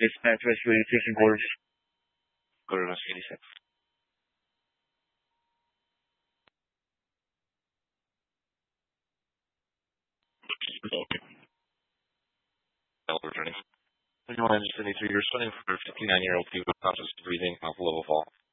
Dispatch Rescue 86 in quarters. Quarter Rescue 86. Okay. Returning. 7173, you're swimming for a 59-year-old female with conscious breathing, mouth level fall.